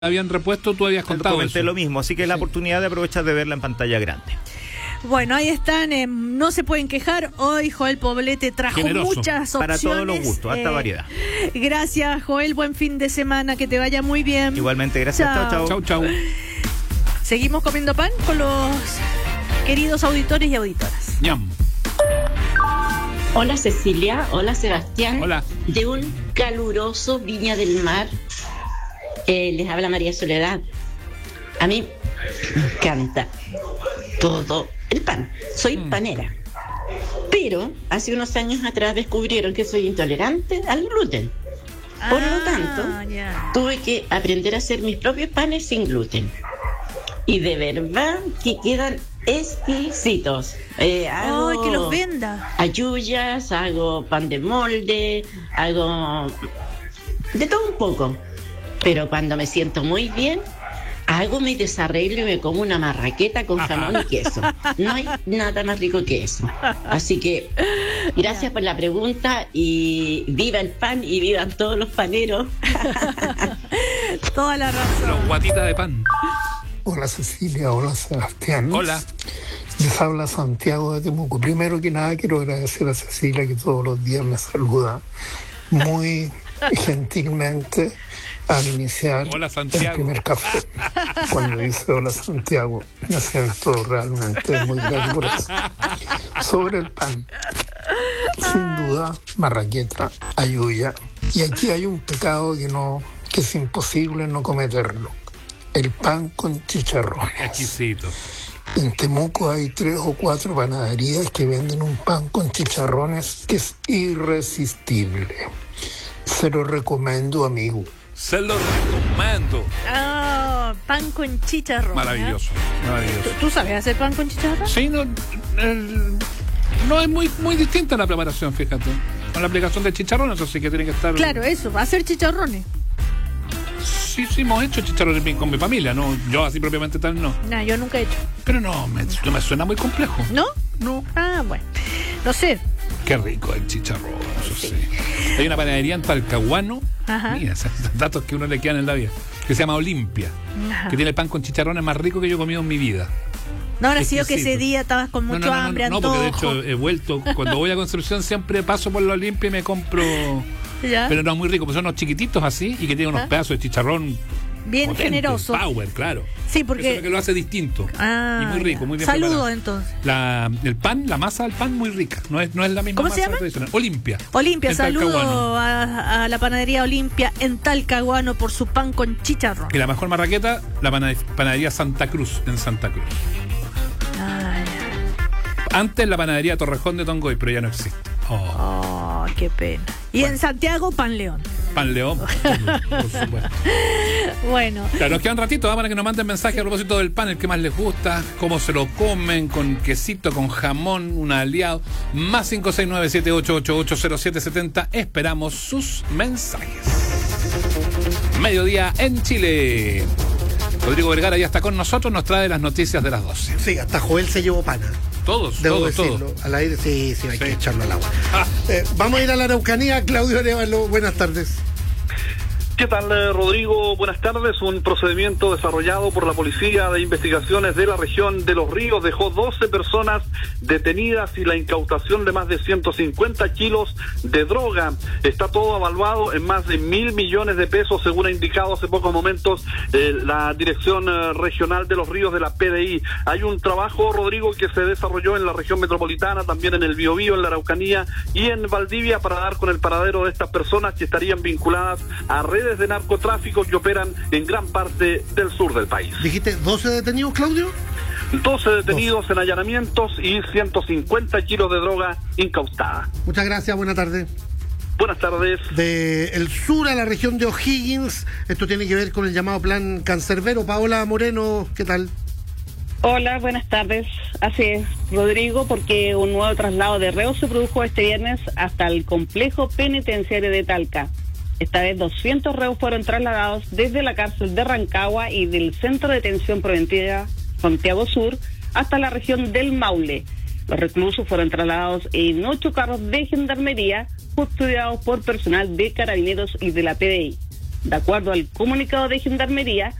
habían repuesto, tú habías contado comenté eso. lo mismo, así que es la oportunidad de aprovechar de verla en pantalla grande. Bueno, ahí están, no se pueden quejar. Hoy Joel Poblete trajo Generoso. muchas opciones. Para todos los gustos, alta variedad. Gracias, Joel, buen fin de semana, que te vaya muy bien. Igualmente, gracias, chao. Chau, chau. Seguimos comiendo pan con los queridos auditores y auditoras. Ñam. Hola Cecilia, hola Sebastián. Hola. De un caluroso Viña del Mar, les habla María Soledad. A mí me encanta todo el pan, soy panera. Pero hace unos años atrás descubrieron que soy intolerante al gluten. Por lo tanto, tuve que aprender a hacer mis propios panes sin gluten. Y de verdad que quedan exquisitos. Hago ¡Ay, que los venda! ayuyas, hago pan de molde, hago de todo un poco. Pero cuando me siento muy bien, hago mi desarreglo y me como una marraqueta con jamón y queso. No hay nada más rico que eso. Así que gracias por la pregunta y viva el pan y vivan todos los paneros. Toda la razón. Los guatitas de pan. Hola Cecilia, hola Sebastián. Hola. Les habla Santiago de Temuco. Primero que nada quiero agradecer a Cecilia que todos los días me saluda muy gentilmente al iniciar Hola, el Santiago. primer café. Cuando dice hola Santiago, me siento realmente muy grato por eso. Sobre el pan, sin duda, marraqueta, ayuya. Y aquí hay un pecado que es imposible no cometerlo. El pan con chicharrones. Exquisito. En Temuco hay 3 o 4 panaderías que venden un pan con chicharrones que es irresistible. Se lo recomiendo, amigo. Se lo recomiendo. Pan con chicharrón. Maravilloso, maravilloso. ¿Tú sabes hacer pan con chicharrón? Sí, no es muy distinta la preparación, fíjate. Con la aplicación de chicharrones, eso sí que tiene que estar... Claro, eso, hacer chicharrones. Sí, hemos hecho chicharrones con mi familia, no, yo así propiamente tal no. No, yo nunca he hecho. Pero no me suena muy complejo. ¿No? No. Ah, bueno. No sé. Qué rico el chicharrón, eso sí. Hay una panadería en Talcahuano, Ajá. mira, esos datos que uno le quedan en la vida, que se llama Olimpia, Ajá. que tiene el pan con chicharrones más rico que yo he comido en mi vida. No habrá sido que Exquisito. ese día estabas con mucho hambre, no, antojo. porque de hecho he vuelto, cuando voy a Concepción siempre paso por la Olimpia y me compro, ¿Ya? pero no muy rico, pues son unos chiquititos así y que tienen unos pedazos de chicharrón Bien potente, generoso. power, claro. Sí, porque... Eso es lo que lo hace distinto. Y muy rico, ya. muy bien Saludos, preparado. entonces. El pan, la masa del pan muy rica. No es la misma ¿Cómo masa se llama? tradicional. Olimpia. Olimpia, En Talcahuano. saludo a la panadería Olimpia en Talcahuano por su pan con chicharrón. Y la mejor marraqueta, la panadería Santa Cruz, en Santa Cruz. Antes la panadería Torrejón de Tongoy, pero ya no existe. Oh, qué pena. Y en Santiago, Pan León. Pan León, por supuesto. Bueno. Claro, nos queda un ratito para que nos manden mensajes a propósito del pan, el que más les gusta, cómo se lo comen, con quesito, con jamón, un aliado. Más 569-7888-0770. Esperamos sus mensajes. Mediodía en Chile. Rodrigo Vergara ya está con nosotros, nos trae las noticias de las 12. Sí, hasta Joel se llevó pana. Debo decirlo. Al aire sí, hay que echarlo al agua. Vamos a ir a la Araucanía. Claudio Arevalo, buenas tardes. ¿Qué tal, Rodrigo? Buenas tardes. Un procedimiento desarrollado por la Policía de Investigaciones de la región de Los Ríos dejó 12 personas detenidas y la incautación de más de 150 kilos de droga. Está todo evaluado en más de 1.000 millones de pesos, según ha indicado hace pocos momentos la Dirección Regional de Los Ríos de la PDI. Hay un trabajo, Rodrigo, que se desarrolló en la región metropolitana, también en el Biobío, en la Araucanía y en Valdivia, para dar con el paradero de estas personas que estarían vinculadas a redes de narcotráfico que operan en gran parte del sur del país. ¿Dijiste 12 detenidos, Claudio? 12 detenidos en allanamientos y 150 kilos de droga incautada. Muchas gracias, buenas tardes. Buenas tardes. Del sur a la región de O'Higgins, esto tiene que ver con el llamado Plan Cancerbero. Paola Moreno, ¿qué tal? Hola, buenas tardes. Así es, Rodrigo, porque un nuevo traslado de reos se produjo este viernes hasta el complejo penitenciario de Talca. Esta vez 200 reos fueron trasladados desde la cárcel de Rancagua y del Centro de Detención Preventiva Santiago Sur hasta la región del Maule. Los reclusos fueron trasladados en 8 carros de gendarmería custodiados por personal de Carabineros y de la PDI. De acuerdo al comunicado de Gendarmería,